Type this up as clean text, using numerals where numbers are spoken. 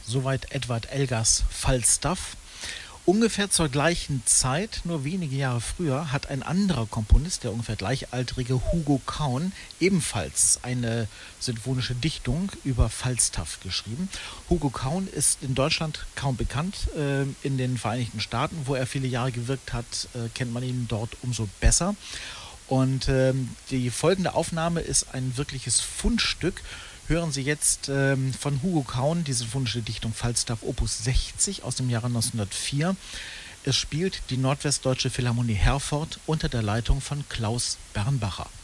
Soweit Edward Elgars Falstaff. Ungefähr zur gleichen Zeit, nur wenige Jahre früher, hat ein anderer Komponist, der ungefähr gleichaltrige Hugo Caun, ebenfalls eine sinfonische Dichtung über Falstaff geschrieben. Hugo Caun ist in Deutschland kaum bekannt. In den Vereinigten Staaten, wo er viele Jahre gewirkt hat, kennt man ihn dort umso besser. Und die folgende Aufnahme ist ein wirkliches Fundstück. Hören Sie jetzt von Hugo Caun die sinfonische Dichtung Falstaff Opus 60 aus dem Jahre 1904. Es spielt die Nordwestdeutsche Philharmonie Herford unter der Leitung von Klaus Bernbacher.